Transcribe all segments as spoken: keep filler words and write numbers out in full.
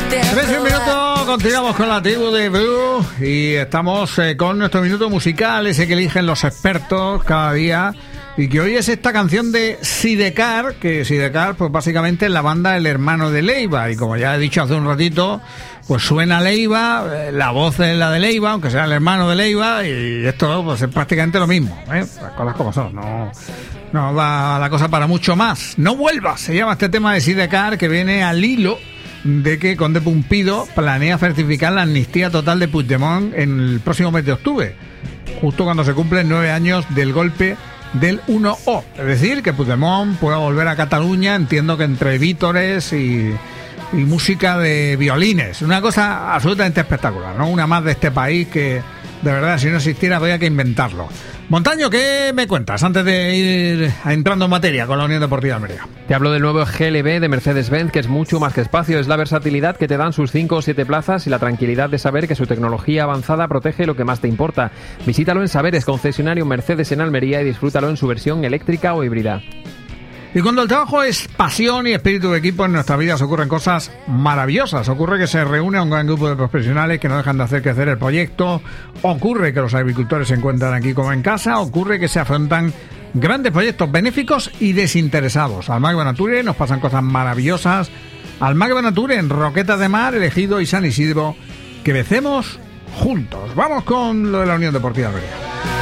trece minutos, continuamos con la tribu de Blue y estamos eh, con nuestro minuto musical, ese que eligen los expertos cada día, y que hoy es esta canción de Sidecar, que Sidecar pues básicamente es la banda El Hermano de Leiva, y como ya he dicho hace un ratito, pues suena Leiva, eh, la voz es la de Leiva, aunque sea el hermano de Leiva, y esto pues es prácticamente lo mismo, ¿eh? Las cosas como son, no... No va la cosa para mucho más. No vuelvas, se llama este tema de Sidecar, que viene al hilo de que Conde Pumpido planea certificar la amnistía total de Puigdemont en el próximo mes de octubre, justo cuando se cumplen nueve años del golpe del uno O. Es decir, que Puigdemont pueda volver a Cataluña, entiendo que entre vítores y, y música de violines. Una cosa absolutamente espectacular, ¿no? Una más de este país que, de verdad, si no existiera habría que inventarlo. Montaño, ¿qué me cuentas antes de ir entrando en materia con la Unión Deportiva Almería? Te hablo del nuevo G L B de Mercedes-Benz, que es mucho más que espacio, es la versatilidad que te dan sus cinco o siete plazas y la tranquilidad de saber que su tecnología avanzada protege lo que más te importa. Visítalo en Saberes, concesionario Mercedes en Almería, y disfrútalo en su versión eléctrica o híbrida. Y cuando el trabajo es pasión y espíritu de equipo, en nuestras vidas ocurren cosas maravillosas. Ocurre que se reúne un gran grupo de profesionales que no dejan de hacer crecer el proyecto. Ocurre que los agricultores se encuentran aquí como en casa. Ocurre que se afrontan grandes proyectos benéficos y desinteresados. Al Mar Bonature nos pasan cosas maravillosas. Al Mar Bonature en Roquetas de Mar, Elegido y San Isidro, que becemos juntos. Vamos con lo de la Unión Deportiva Almería.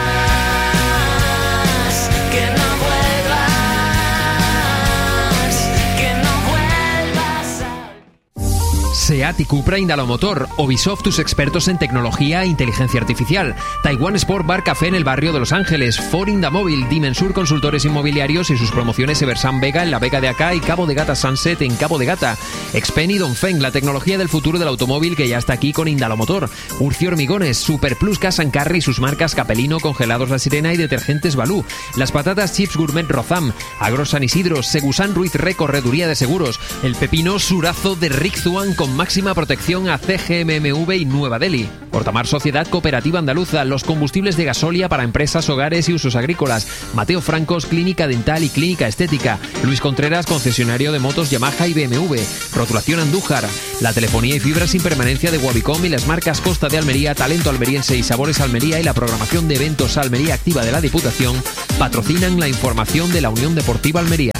SEAT y Cupra Indalomotor, Ubisoft, tus expertos en tecnología e inteligencia artificial, Taiwan Sport Bar Café en el barrio de Los Ángeles, Ford Indamóvil, Dimensur Consultores Inmobiliarios y sus promociones Eversan Vega en la Vega de Acá y Cabo de Gata Sunset en Cabo de Gata, Xpen y Dongfeng, la tecnología del futuro del automóvil que ya está aquí con Indalomotor, Urcio Hormigones, Super Plus Gas and Carry y sus marcas Capelino, Congelados La Sirena y Detergentes Balú, las patatas Chips Gourmet Rozam, Agro San Isidro, Segusan Ruiz Re Correduría de Seguros, el pepino Surazo de Rick Zuan con máxima protección a C G M M V y Nueva Delhi. Portamar Sociedad Cooperativa Andaluza, los combustibles de gasolia para empresas, hogares y usos agrícolas. Mateo Francos, Clínica Dental y Clínica Estética. Luis Contreras, concesionario de motos Yamaha y B M W. Rotulación Andújar. La telefonía y fibra sin permanencia de Wabicom y las marcas Costa de Almería, Talento Almeriense y Sabores Almería y la programación de eventos Almería Activa de la Diputación patrocinan la información de la Unión Deportiva Almería.